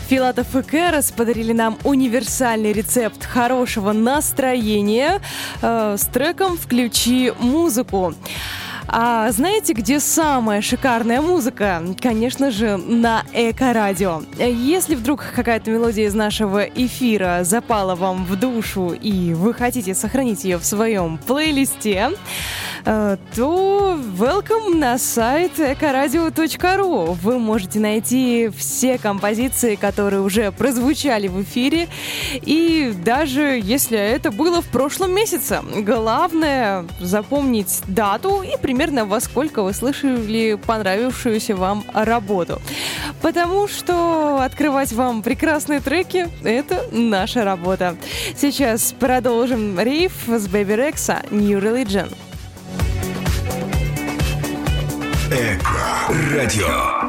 Филатов и Кэрос подарили нам универсальный рецепт хорошего настроения с треком «Включи музыку». А знаете, где самая шикарная музыка? Конечно же, на Эко-радио. Если вдруг какая-то мелодия из нашего эфира запала вам в душу и вы хотите сохранить ее в своем плейлисте, то welcome на сайт ecoradio.ru. Вы можете найти все композиции, которые уже прозвучали в эфире, и даже если это было в прошлом месяце. Главное запомнить дату и примерно во сколько вы слышали понравившуюся вам работу. Потому что открывать вам прекрасные треки — это наша работа. Сейчас продолжим рейв с Baby Rexha «New Religion». Эко-радио.